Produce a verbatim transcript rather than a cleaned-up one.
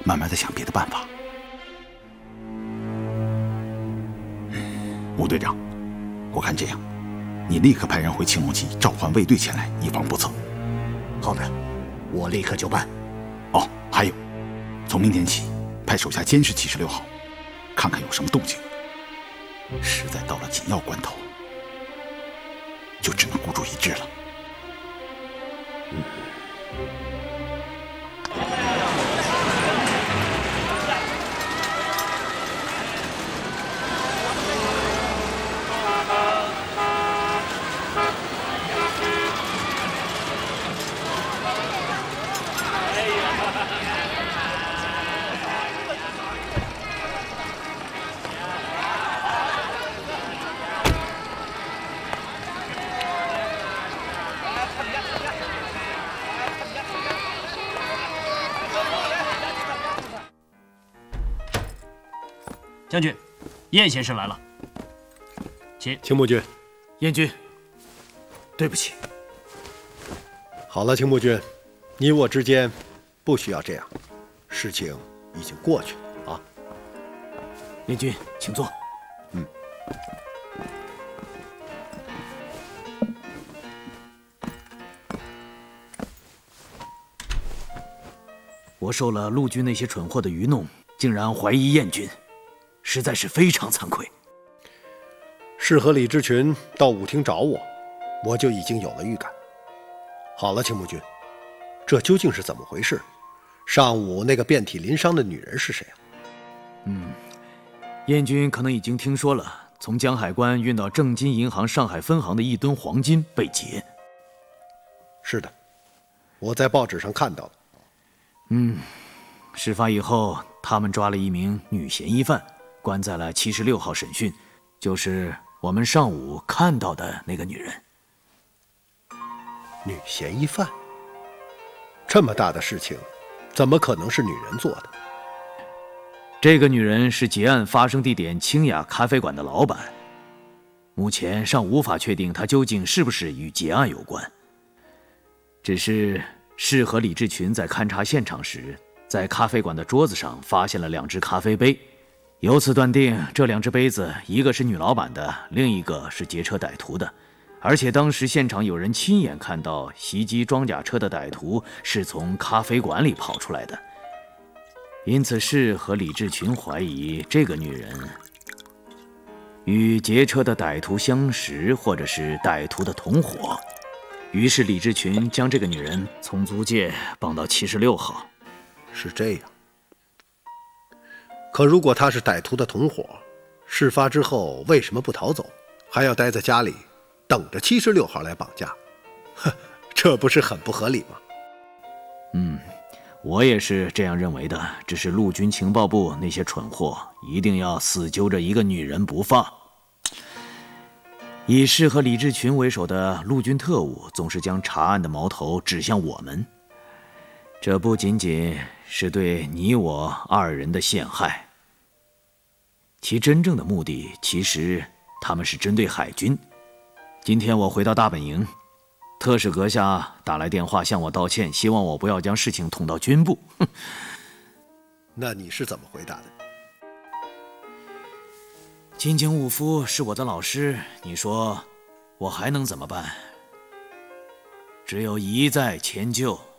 慢慢的想别的办法。吴队长，我看这样，你立刻派人回青龙旗召唤卫队前来，以防不测。 好的，我立刻就办。 哦，还有，从明天起，派手下监视七十六号，看看有什么动静。实在到了紧要关头，就只能孤注一掷了。 嗯。 将军，燕先生来了，请。 青木君， 燕军，对不起。 好了，青木君，你我之间不需要这样，事情已经过去了啊。 燕军，请坐。 嗯。 我受了陆军那些蠢货的愚弄，竟然怀疑燕军。实在是非常惭愧。 是和李志群到舞厅找我，我就已经有了预感。好了，青木君，这究竟是怎么回事？上午那个遍体鳞伤的女人是谁啊？ 嗯，燕军可能已经听说了，从江海关运到正金银行上海分行的一吨黄金被劫。 是的，我在报纸上看到了。 嗯，事发以后，他们抓了一名女嫌疑犯，关在了七十六号审讯，就是我们上午看到的那个女人。 女嫌疑犯？这么大的事情，怎么可能是女人做的？ 这个女人是劫案发生地点清雅咖啡馆的老板，目前尚无法确定她究竟是不是与劫案有关。只是是和李志群在勘察现场时，在咖啡馆的桌子上发现了两只咖啡杯，由此断定这两只杯子一个是女老板的，另一个是劫车歹徒的。而且当时现场有人亲眼看到袭击装甲车的歹徒是从咖啡馆里跑出来的，因此是和李志群怀疑这个女人与劫车的歹徒相识，或者是歹徒的同伙。于是李志群将这个女人从租界绑到七十六号。 是这样。可如果他是歹徒的同伙，事发之后为什么不逃走，还要待在家里等着七十六号来绑架？呵，这不是很不合理吗？ 嗯，我也是这样认为的，只是陆军情报部那些蠢货一定要死揪着一个女人不放。以是和李志群为首的陆军特务总是将查案的矛头指向我们，这不仅仅是对你我二人的陷害，其真正的目的其实他们是针对海军。今天我回到大本营，特使阁下打来电话向我道歉，希望我不要将事情捅到军部。 那你是怎么回答的？ 金井武夫是我的老师，你说我还能怎么办？只有一再迁就。